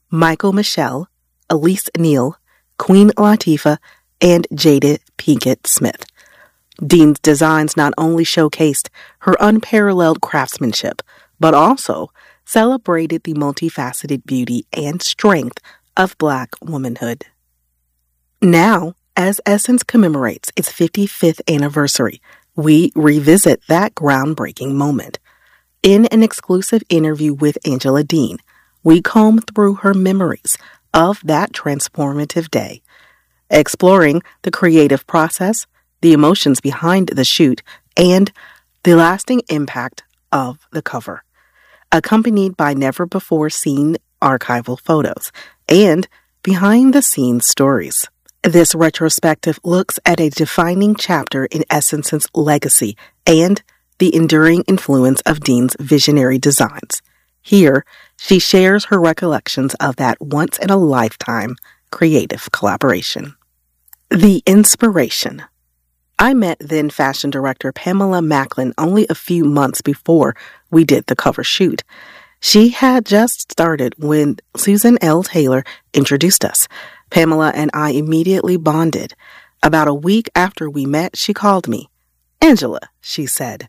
Michael Michelle, Elise Neal, Queen Latifah, and Jada Pinkett Smith. Dean's designs not only showcased her unparalleled craftsmanship, but also celebrated the multifaceted beauty and strength of Black womanhood. Now, as Essence commemorates its 55th anniversary, we revisit that groundbreaking moment. In an exclusive interview with Angela Dean, we comb through her memories of that transformative day, exploring the creative process, the emotions behind the shoot, and the lasting impact of the cover, accompanied by never-before-seen archival photos and behind-the-scenes stories. This retrospective looks at a defining chapter in Essence's legacy and the enduring influence of Dean's visionary designs. Here, she shares her recollections of that once-in-a-lifetime creative collaboration. The inspiration. I met then fashion director Pamela Macklin only a few months before we did the cover shoot. She had just started when Susan L. Taylor introduced us. Pamela and I immediately bonded. About a week after we met, she called me. "Angela," she said,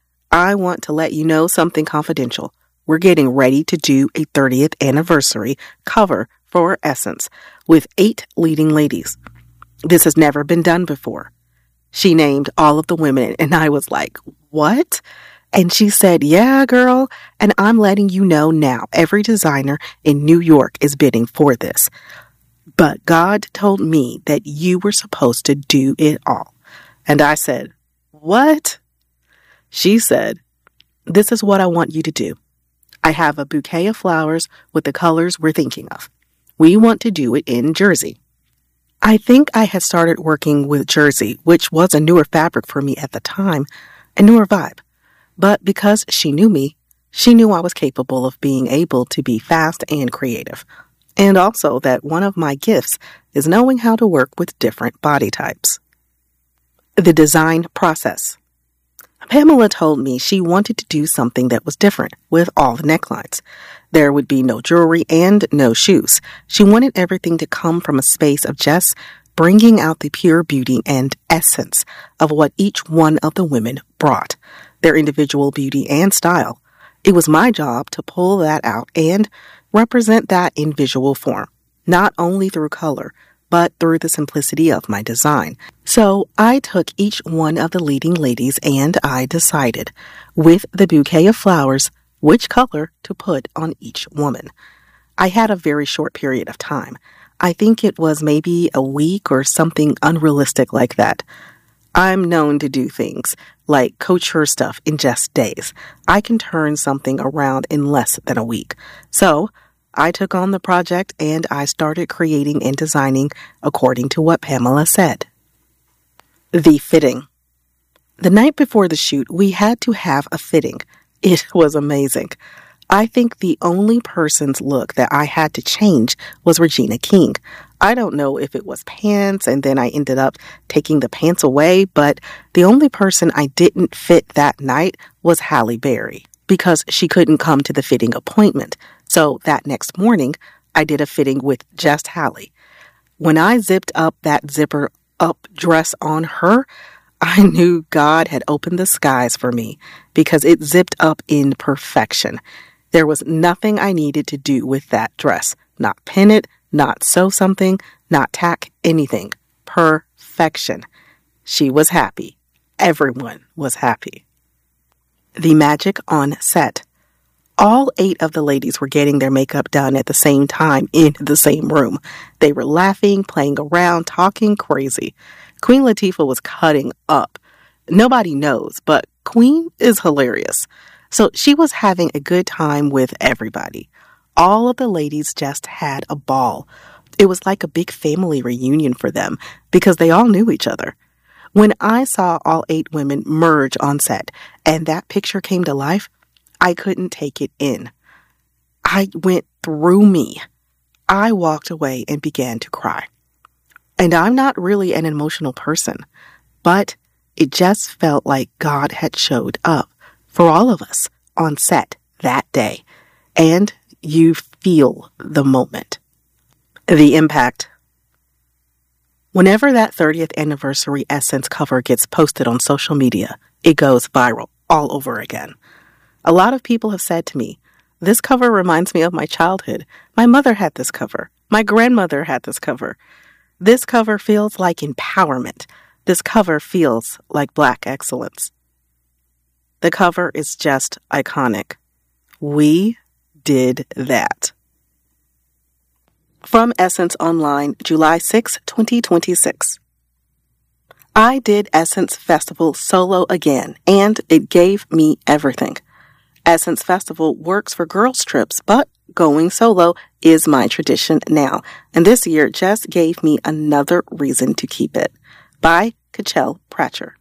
"I want to let you know something confidential. We're getting ready to do a 30th anniversary cover for Essence with 8 leading ladies. This has never been done before." She named all of the women, and I was like, "What?" And she said, "Yeah, girl, and I'm letting you know now, every designer in New York is bidding for this. But God told me that you were supposed to do it all." And I said, "What?" She said, "This is what I want you to do. I have a bouquet of flowers with the colors we're thinking of. We want to do it in jersey." I think I had started working with jersey, which was a newer fabric for me at the time, a newer vibe. But because she knew me, she knew I was capable of being able to be fast and creative. And also that one of my gifts is knowing how to work with different body types. The design process. Pamela told me she wanted to do something that was different with all the necklines. There would be no jewelry and no shoes. She wanted everything to come from a space of just bringing out the pure beauty and essence of what each one of the women brought, their individual beauty and style. It was my job to pull that out and represent that in visual form, not only through color, but through the simplicity of my design. So I took each one of the leading ladies and I decided, with the bouquet of flowers, which color to put on each woman. I had a very short period of time. I think it was maybe a week or something unrealistic like that. I'm known to do things like couture stuff in just days. I can turn something around in less than a week. So I took on the project and I started creating and designing according to what Pamela said. The fitting. The night before the shoot, we had to have a fitting. It was amazing. I think the only person's look that I had to change was Regina King. I don't know if it was pants and then I ended up taking the pants away, but the only person I didn't fit that night was Halle Berry because she couldn't come to the fitting appointment. So that next morning, I did a fitting with just Halle. When I zipped up that zipper up dress on her, I knew God had opened the skies for me because it zipped up in perfection. There was nothing I needed to do with that dress. Not pin it, not sew something, not tack anything. Perfection. She was happy. Everyone was happy. The magic on set. All 8 of the ladies were getting their makeup done at the same time in the same room. They were laughing, playing around, talking crazy. Queen Latifah was cutting up. Nobody knows, but Queen is hilarious. So she was having a good time with everybody. All of the ladies just had a ball. It was like a big family reunion for them because they all knew each other. When I saw all 8 women merge on set and that picture came to life, I couldn't take it in. I went through me. I walked away and began to cry. And I'm not really an emotional person, but it just felt like God had showed up for all of us on set that day. And you feel the moment. The impact. Whenever that 30th anniversary Essence cover gets posted on social media, it goes viral all over again. A lot of people have said to me, "This cover reminds me of my childhood. My mother had this cover. My grandmother had this cover. This cover feels like empowerment. This cover feels like Black excellence." The cover is just iconic. We did that. From Essence Online, July 6, 2026. I did Essence Festival solo again, and it gave me everything. Essence Festival works for girls' trips, but going solo is my tradition now, and this year just gave me another reason to keep it. By Cachelle Pratcher.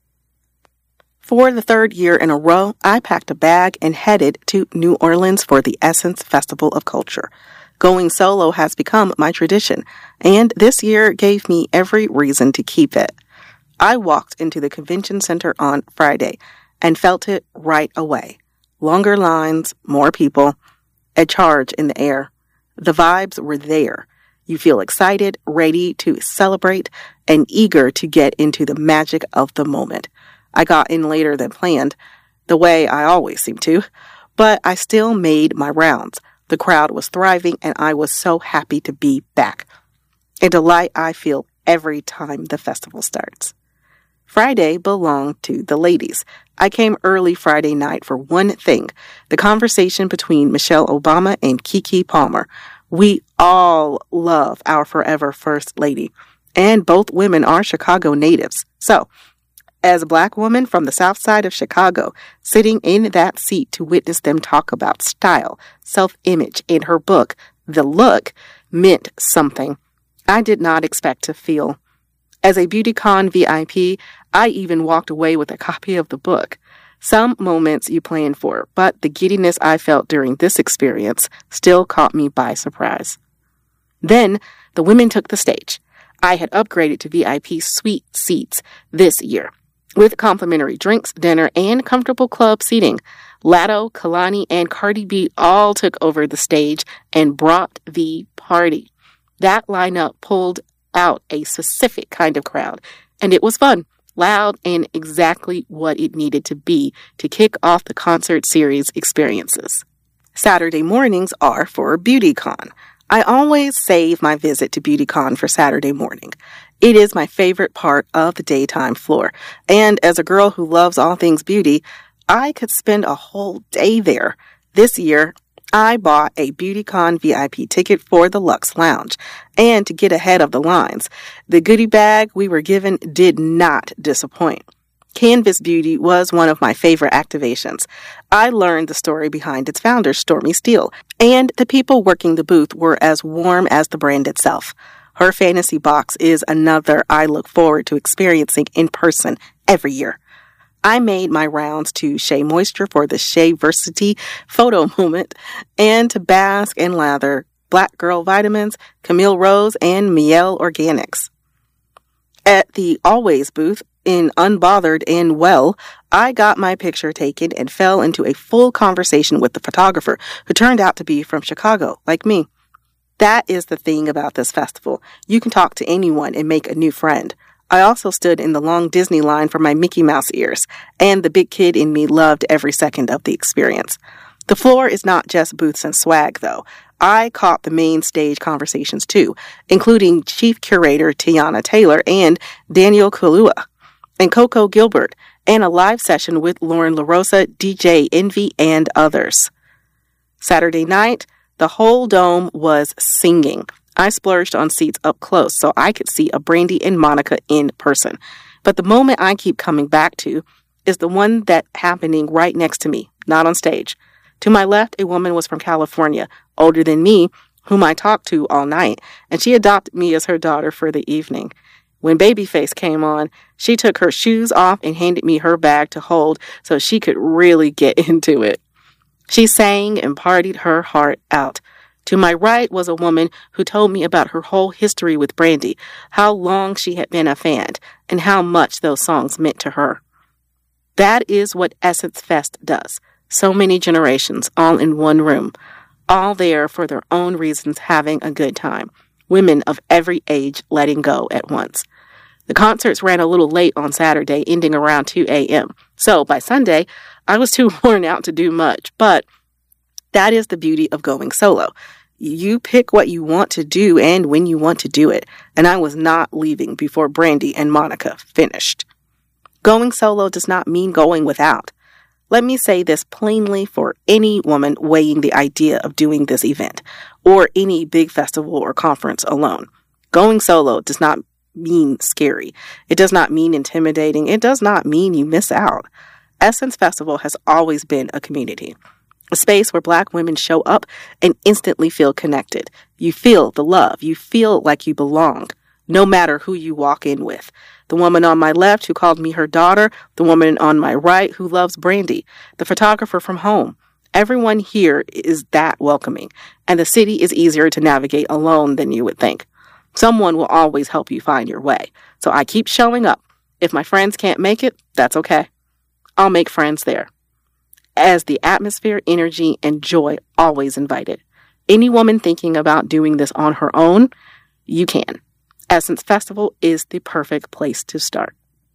For the third year in a row, I packed a bag and headed to New Orleans for the Essence Festival of Culture. Going solo has become my tradition, and this year gave me every reason to keep it. I walked into the convention center on Friday and felt it right away. Longer lines, more people, a charge in the air. The vibes were there. You feel excited, ready to celebrate, and eager to get into the magic of the moment. I got in later than planned, the way I always seem to, but I still made my rounds. The crowd was thriving, and I was so happy to be back. A delight I feel every time the festival starts. Friday belonged to the ladies. I came early Friday night for one thing, the conversation between Michelle Obama and Keke Palmer. We all love our forever First Lady, and both women are Chicago natives. So, as a Black woman from the South Side of Chicago, sitting in that seat to witness them talk about style, self-image, and her book, The Look, meant something I did not expect to feel. As a BeautyCon VIP, I even walked away with a copy of the book. Some moments you plan for, but the giddiness I felt during this experience still caught me by surprise. Then, the women took the stage. I had upgraded to VIP suite seats this year, with complimentary drinks, dinner, and comfortable club seating. Latto, Kalani, and Cardi B all took over the stage and brought the party. That lineup pulled out a specific kind of crowd, and it was fun, loud, and exactly what it needed to be to kick off the concert series experiences. Saturday mornings are for BeautyCon. I always save my visit to BeautyCon for Saturday morning. It is my favorite part of the daytime floor, and as a girl who loves all things beauty, I could spend a whole day there. This year, I bought a BeautyCon VIP ticket for the Luxe Lounge, and to get ahead of the lines, the goodie bag we were given did not disappoint. Canvas Beauty was one of my favorite activations. I learned the story behind its founder, Stormy Steele, and the people working the booth were as warm as the brand itself. Her fantasy box is another I look forward to experiencing in person every year. I made my rounds to Shea Moisture for the Shea Versity photo moment and to Bask and Lather, Black Girl Vitamins, Camille Rose, and Miele Organics. At the Always booth, in Unbothered and Well, I got my picture taken and fell into a full conversation with the photographer, who turned out to be from Chicago, like me. That is the thing about this festival. You can talk to anyone and make a new friend. I also stood in the long Disney line for my Mickey Mouse ears, and the big kid in me loved every second of the experience. The floor is not just booths and swag, though. I caught the main stage conversations, too, including Chief Curator Tiana Taylor and Daniel Kaluuya, and Coco Gilbert, and a live session with Lauren LaRosa, DJ Envy, and others. Saturday night, the whole dome was singing. I splurged on seats up close so I could see a Brandy and Monica in person. But the moment I keep coming back to is the one that's happening right next to me, not on stage. To my left, a woman was from California, older than me, whom I talked to all night, and she adopted me as her daughter for the evening. When Babyface came on, she took her shoes off and handed me her bag to hold so she could really get into it. She sang and partied her heart out. To my right was a woman who told me about her whole history with Brandy, how long she had been a fan, and how much those songs meant to her. That is what Essence Fest does. So many generations, all in one room. all there for their own reasons, having a good time. Women of every age letting go at once. The concerts ran a little late on Saturday, ending around 2 a.m. So by Sunday, I was too worn out to do much, but that is the beauty of going solo. You pick what you want to do and when you want to do it, and I was not leaving before Brandy and Monica finished. Going solo does not mean going without. Let me say this plainly for any woman weighing the idea of doing this event, or any big festival or conference alone. Going solo does not mean scary. It does not mean intimidating. It does not mean you miss out. Essence Festival has always been a community, a space where Black women show up and instantly feel connected. You feel the love. You feel like you belong, no matter who you walk in with. The woman on my left who called me her daughter, the woman on my right who loves Brandy, the photographer from home. Everyone here is that welcoming, and the city is easier to navigate alone than you would think. Someone will always help you find your way. So I keep showing up. If my friends can't make it, that's okay. I'll make friends there. As the atmosphere, energy, and joy always invited. Any woman thinking about doing this on her own, you can. Essence Festival is the perfect place to start.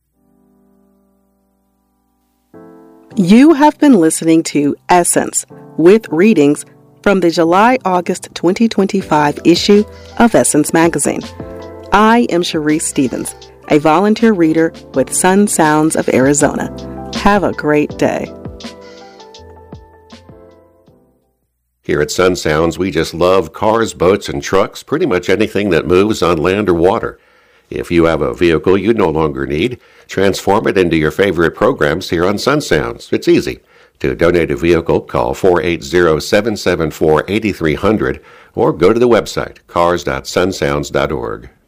You have been listening to Essence with readings from the July-August 2025 issue of Essence Magazine. I am Sharice Stevens, a volunteer reader with Sun Sounds of Arizona. Have a great day. Here at Sun Sounds, we just love cars, boats, and trucks, pretty much anything that moves on land or water. If you have a vehicle you no longer need, transform it into your favorite programs here on Sun Sounds. It's easy. To donate a vehicle, call 480-774-8300 or go to the website cars.sunsounds.org.